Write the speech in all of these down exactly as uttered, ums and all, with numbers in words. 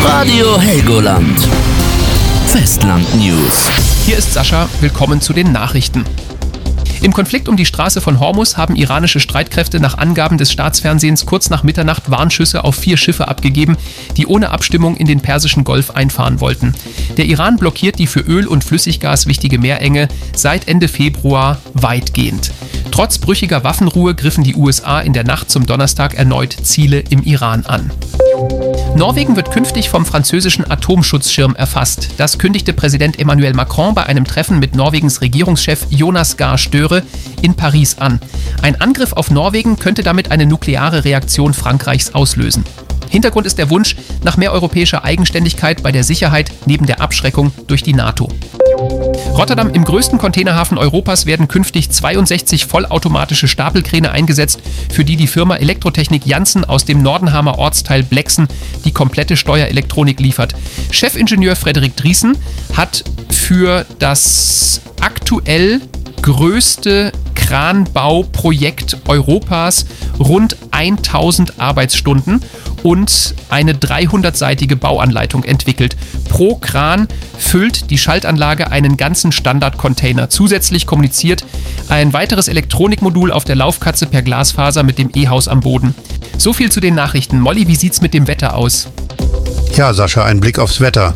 Radio Helgoland. Festland News. Hier ist Sascha, willkommen zu den Nachrichten. Im Konflikt um die Straße von Hormuz haben iranische Streitkräfte nach Angaben des Staatsfernsehens kurz nach Mitternacht Warnschüsse auf vier Schiffe abgegeben, die ohne Abstimmung in den Persischen Golf einfahren wollten. Der Iran blockiert die für Öl und Flüssiggas wichtige Meerenge seit Ende Februar weitgehend. Trotz brüchiger Waffenruhe griffen die U S A in der Nacht zum Donnerstag erneut Ziele im Iran an. Norwegen wird künftig vom französischen Atomschutzschirm erfasst. Das kündigte Präsident Emmanuel Macron bei einem Treffen mit Norwegens Regierungschef Jonas Gahr Støre in Paris an. Ein Angriff auf Norwegen könnte damit eine nukleare Reaktion Frankreichs auslösen. Hintergrund ist der Wunsch nach mehr europäischer Eigenständigkeit bei der Sicherheit neben der Abschreckung durch die NATO. Rotterdam, im größten Containerhafen Europas, werden künftig zweiundsechzig vollautomatische Stapelkräne eingesetzt, für die die Firma Elektrotechnik Janssen aus dem Nordenhamer Ortsteil Blexen die komplette Steuerelektronik liefert. Chefingenieur Frederik Driessen hat für das aktuell größte Kranbauprojekt Europas rund tausend Arbeitsstunden und eine dreihundertseitige Bauanleitung entwickelt. Pro Kran füllt die Schaltanlage einen ganzen Standard-Container. Zusätzlich kommuniziert ein weiteres Elektronikmodul auf der Laufkatze per Glasfaser mit dem E-Haus am Boden. So viel zu den Nachrichten. Molly, wie sieht's mit dem Wetter aus? Ja, Sascha, ein Blick aufs Wetter.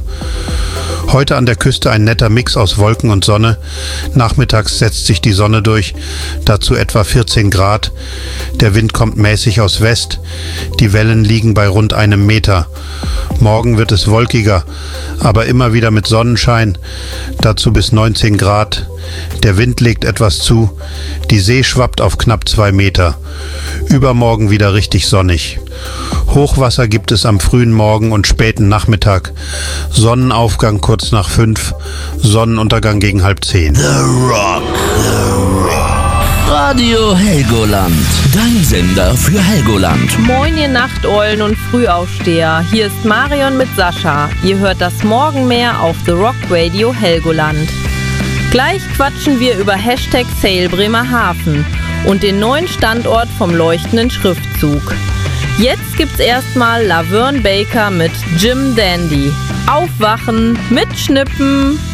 Heute an der Küste ein netter Mix aus Wolken und Sonne. Nachmittags setzt sich die Sonne durch, dazu etwa vierzehn Grad. Der Wind kommt mäßig aus West. Die Wellen liegen bei rund einem Meter. Morgen wird es wolkiger, aber immer wieder mit Sonnenschein. Dazu bis neunzehn Grad. Der Wind legt etwas zu. Die See schwappt auf knapp zwei Meter. Übermorgen wieder richtig sonnig. Hochwasser gibt es am frühen Morgen und späten Nachmittag. Sonnenaufgang kurz nach fünf, Sonnenuntergang gegen halb zehn. The Rock. The Rock. Radio Helgoland. Dein Sender für Helgoland. Moin, ihr Nachteulen und Frühaufsteher. Hier ist Marion mit Sascha. Ihr hört das Morgenmeer auf The Rock Radio Helgoland. Gleich quatschen wir über Hashtag Sale Bremerhaven und den neuen Standort vom leuchtenden Schriftzug. Jetzt gibt's erstmal Laverne Baker mit Jim Dandy. Aufwachen, mitschnippen.